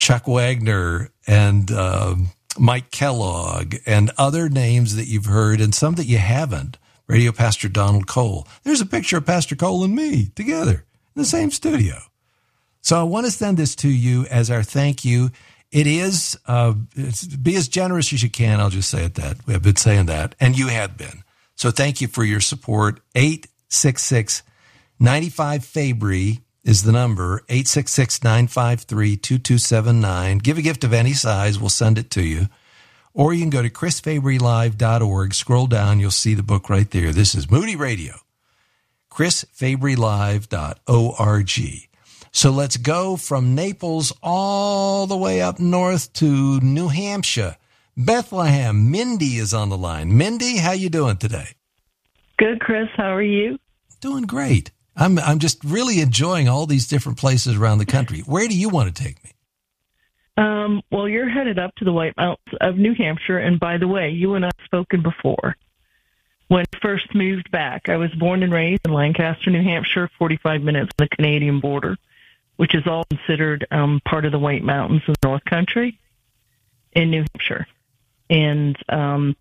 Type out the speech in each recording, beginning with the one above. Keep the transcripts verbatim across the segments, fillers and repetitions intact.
Chuck Wagner and um, Mike Kellogg and other names that you've heard and some that you haven't. Radio Pastor Donald Cole. There's a picture of Pastor Cole and me together in the same studio. So I want to send this to you as our thank you. It is, uh, it's, be as generous as you can. I'll just say it that. We have been saying that, and you have been. So thank you for your support. eight six six, nine five, Fabry is the number. eight six six, nine five three, two two seven nine. Give a gift of any size. We'll send it to you. Or you can go to chris fabry live dot org. Scroll down. You'll see the book right there. This is Moody Radio. chris fabry live dot org. So let's go from Naples all the way up north to New Hampshire. Bethlehem. Mindy is on the line. Mindy, how you doing today? Good, Chris. How are you? Doing great. I'm I'm just really enjoying all these different places around the country. Where do you want to take me? Um, well, you're headed up to the White Mountains of New Hampshire. And by the way, you and I have spoken before. When I first moved back, I was born and raised in Lancaster, New Hampshire, forty-five minutes from the Canadian border, which is all considered um, part of the White Mountains of the North Country in New Hampshire. And um,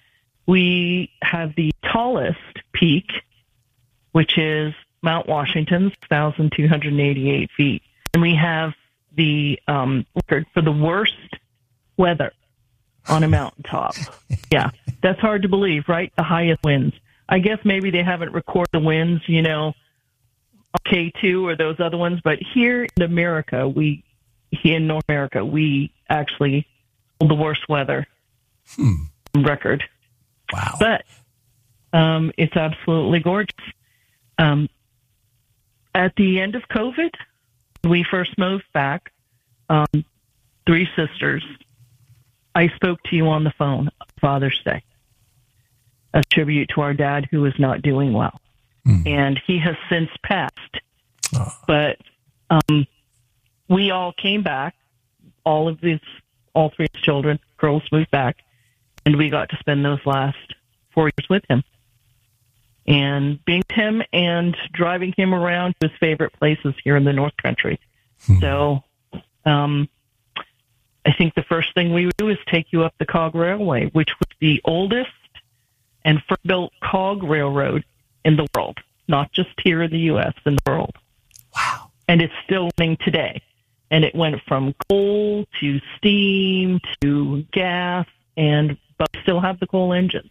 we have the tallest peak, which is Mount Washington, six thousand two hundred eighty-eight feet. And we have the um, record for the worst weather on a mountaintop. Yeah, that's hard to believe, right? The highest winds. I guess maybe they haven't recorded the winds, you know, K two or those other ones, but here in America, we, here in North America, we actually hold the worst weather hmm. record. Wow. But um, it's absolutely gorgeous. Um, at the end of COVID, we first moved back, um, three sisters. I spoke to you on the phone on Father's Day, a tribute to our dad who is not doing well. Mm. And he has since passed. Oh. But um, we all came back, all of these, all three children, girls moved back, and we got to spend those last four years with him. And being with him and driving him around to his favorite places here in the North Country. Hmm. So um, I think the first thing we would do is take you up the Cog Railway, which was the oldest and first built cog railroad in the world, not just here in the U S, in the world. Wow. And it's still running today. And it went from coal to steam to gas, and but we still have the coal engines.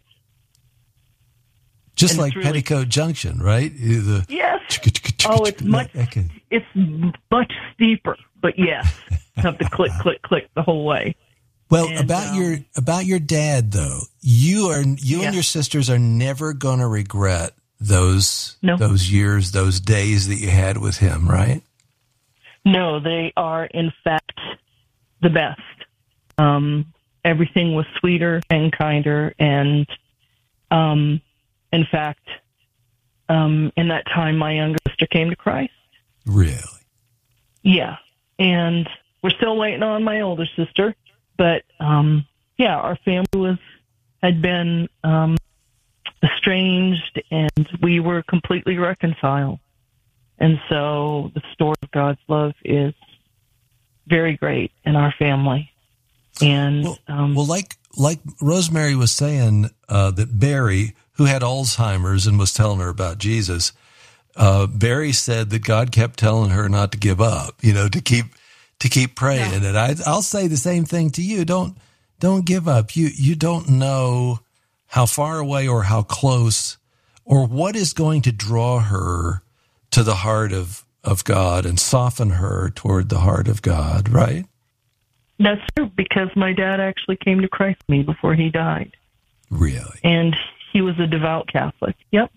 Just and like really, Petticoat Junction, right? The, yes. Oh, it's much, it's much steeper, but yes, have to click, click, click the whole way. Well, and, about um, your about your dad though, you are you yeah. and your sisters are never going to regret those no. those years, those days that you had with him, right? No, they are in fact the best. Um, everything was sweeter and kinder, and um. In fact, um, in that time, my younger sister came to Christ. Really? Yeah. And we're still waiting on my older sister. But, um, yeah, our family was had been um, estranged, and we were completely reconciled. And so the story of God's love is very great in our family. And well, um, well like like Rosemary was saying, uh, that Barry, who had Alzheimer's and was telling her about Jesus, uh, Barry said that God kept telling her not to give up, you know, to keep to keep praying. Yeah. And I, I'll say the same thing to you. Don't don't give up. You you don't know how far away or how close or what is going to draw her to the heart of, of God and soften her toward the heart of God, right? That's true, because my dad actually came to Christ with me before he died. Really? And he was a devout Catholic. Yep.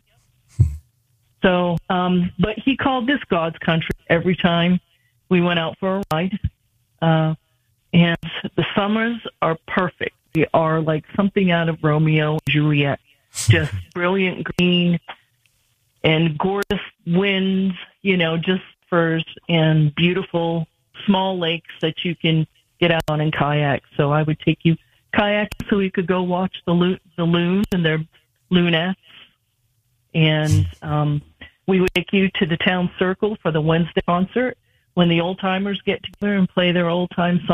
So, um, but he called this God's country every time we went out for a ride. Uh, and the summers are perfect. They are like something out of Romeo and Juliet. Just brilliant green and gorgeous winds, you know, just firs and beautiful small lakes that you can get out on in kayak. So I would take you kayaking so we could go watch the lo- the loons and their lunettes. And um, we would take you to the town circle for the Wednesday concert, when the old timers get together and play their old time songs.